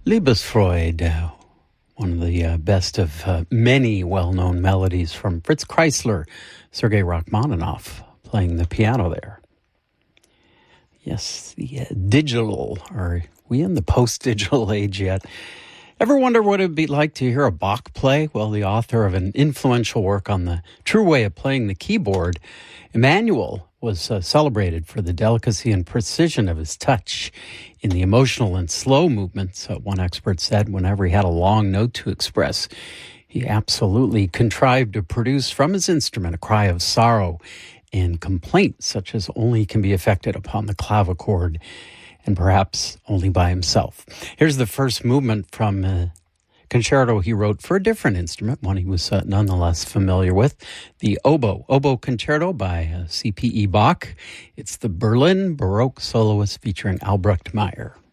Liebesfreude, one of the best of many well-known melodies from Fritz Kreisler, Sergei Rachmaninoff playing the piano there. Yes, the digital, are we in the post-digital age yet? Ever wonder what it'd be like to hear a Bach play? Well, the author of an influential work on the true way of playing the keyboard, Emmanuel, was celebrated for the delicacy and precision of his touch in the emotional and slow movements. One expert said whenever he had a long note to express, he absolutely contrived to produce from his instrument a cry of sorrow and complaint such as only can be effected upon the clavichord and perhaps only by himself. Here's the first movement from a concerto he wrote for a different instrument, one he was nonetheless familiar with, the oboe concerto by C.P.E. Bach. It's the Berlin Baroque Soloist featuring Albrecht Meyer.